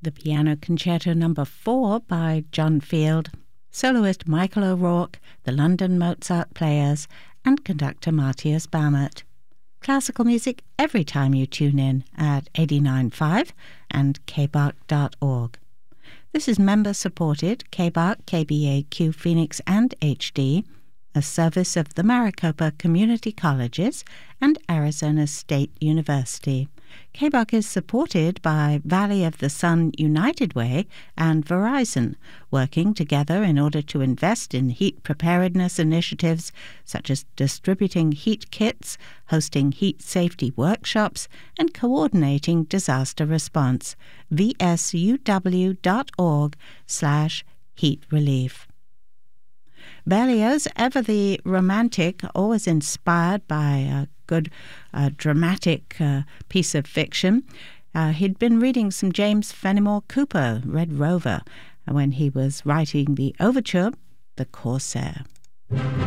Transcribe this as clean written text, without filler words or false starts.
the Piano Concerto No. 4 by John Field, soloist Michael O'Rourke, the London Mozart Players, and conductor Matthias Baumert. Classical music every time you tune in at 89.5 and kbach.org. This is member-supported KBAQ, KBAQ Phoenix and HD, a service of the Maricopa Community Colleges and Arizona State University. KBAQ is supported by Valley of the Sun United Way and Verizon, working together in order to invest in heat preparedness initiatives such as distributing heat kits, hosting heat safety workshops, and coordinating disaster response. vsuw.org/heat relief. Berlioz, ever the romantic, always inspired by a good dramatic piece of fiction. He'd been reading some James Fenimore Cooper, Red Rover, when he was writing the overture, The Corsair.